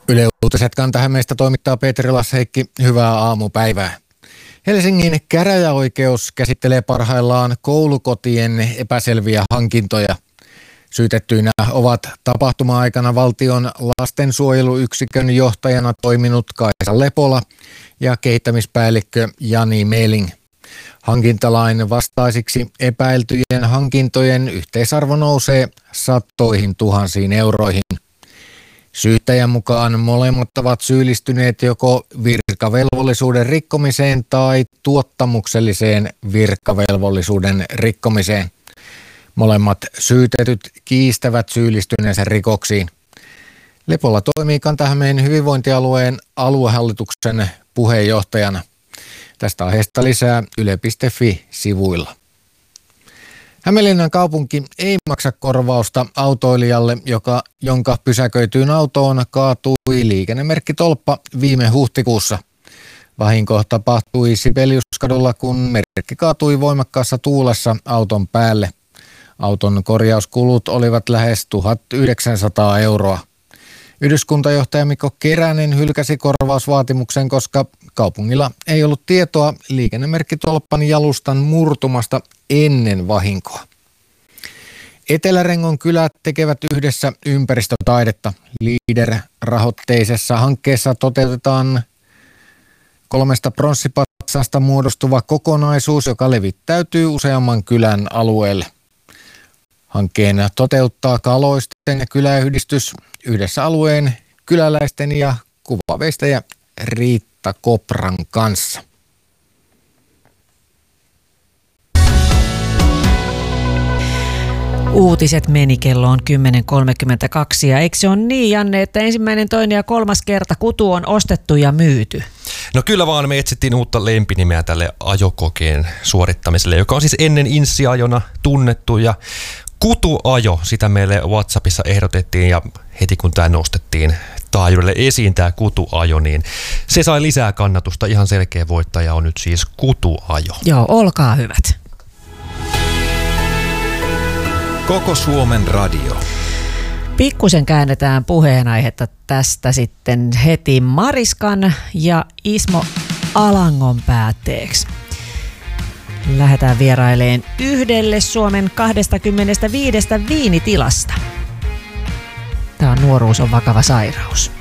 Yle Uutiset Kanta-Hämeestä toimittaa Petri Lasheikki. Hyvää aamupäivää. Helsingin käräjäoikeus käsittelee parhaillaan koulukotien epäselviä hankintoja. Syytettyinä ovat tapahtuma-aikana valtion lastensuojeluyksikön johtajana toiminut Kaisa Lepola ja kehittämispäällikkö Jani Meling. Hankintalain vastaisiksi epäiltyjen hankintojen yhteisarvo nousee satoihin tuhansiin euroihin. Syyttäjän mukaan molemmat ovat syyllistyneet joko virkavelvollisuuden rikkomiseen tai tuottamukselliseen virkavelvollisuuden rikkomiseen. Molemmat syytetyt kiistävät syyllistyneensä rikoksiin. Lepola toimii Kanta-Hämeen hyvinvointialueen aluehallituksen puheenjohtajana. Tästä aiheesta lisää yle.fi-sivuilla. Hämeenlinnan kaupunki ei maksa korvausta autoilijalle, jonka pysäköityyn autoon kaatui liikennemerkkitolppa viime huhtikuussa. Vahinko tapahtui Sibeliuskadulla, kun merkki kaatui voimakkaassa tuulessa auton päälle. Auton korjauskulut olivat lähes 1 900 euroa. Yhdyskuntajohtaja Mikko Keränen hylkäsi korvausvaatimuksen, koska kaupungilla ei ollut tietoa liikennemerkkitolpan jalustan murtumasta ennen vahinkoa. Etelärengon kylät tekevät yhdessä ympäristötaidetta. Leader-rahoitteisessa hankkeessa toteutetaan 3 pronssipatsasta muodostuva kokonaisuus, joka levittäytyy useamman kylän alueelle. Hankkeen toteuttaa Kaloisten kyläyhdistys yhdessä alueen kyläläisten ja kuvaveistäjä Riitta Kopran kanssa. Uutiset meni, kello on 10.32 ja eikö se ole niin, Janne, että 1., 2. ja 3. kerta kutu on ostettu ja myyty? No kyllä vaan, me etsittiin uutta lempinimeä tälle ajokokeen suorittamiselle, joka on siis ennen insiajona tunnettu, ja kutuajo, sitä meille WhatsAppissa ehdotettiin, ja heti kun tämä nostettiin taajuudelle esiin tämä kutuajo, niin se sai lisää kannatusta. Ihan selkeä voittaja on nyt siis kutuajo. Joo, olkaa hyvät. Koko Suomen radio. Pikkusen käännetään puheenaihetta tästä sitten heti Mariskan ja Ismo Alangon päätteeksi. Lähdetään vieraileen yhdelle Suomen 25 viinitilasta. Tämä nuoruus on vakava sairaus.